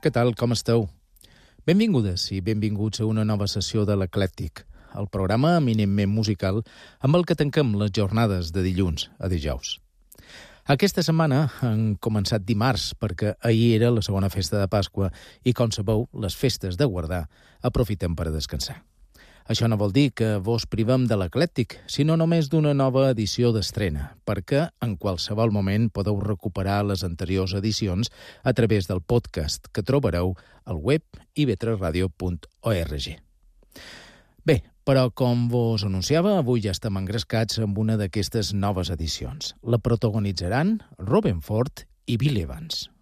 què tal? Com esteu? Benvingudes i benvinguts a una nova sessió de l'Eclèctic, el programa eminentment musical amb el que tanquem les jornades de dilluns a dijous. Aquesta setmana han començat dimarts perquè ahir era la segona festa de Pasqua i, com sabeu, les festes de guardar aprofitem per a descansar. Això no vol dir que vos privem de l'Eclèctic, sinó només d'una nova edició d'estrena, perquè en qualsevol moment podeu recuperar les anteriors edicions a través del podcast que trobareu al web ib3radio.org. Bé, però com vos anunciava, avui ja estem engrescats amb una d'aquestes noves edicions. La protagonitzaran Robben Ford i Bill Evans.